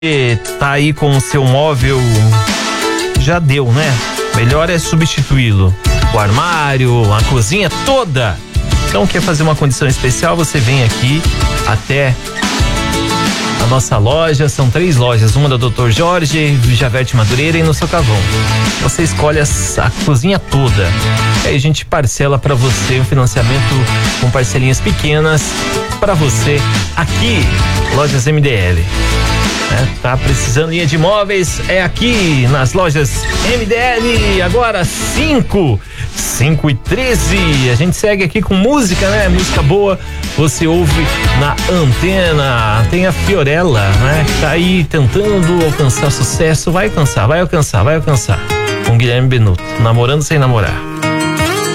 tá aí com o seu móvel, já deu, né? Melhor é substituí-lo. O armário, a cozinha toda. Então, quer fazer uma condição especial? Você vem aqui até a nossa loja. São 3 lojas, uma da Dr. Jorge, Javerte Madureira e no Socavão. Você escolhe a cozinha toda. Aí a gente parcela para você um financiamento com parcelinhas pequenas para você aqui, Lojas MDL. Tá precisando linha de imóveis? É aqui nas lojas MDL. Agora 5:13. A gente segue aqui com música, né? Música boa. Você ouve na antena. Tem a Fiorella, né? Que tá aí tentando alcançar sucesso. Vai alcançar. Com Guilherme Benuto. Namorando sem namorar.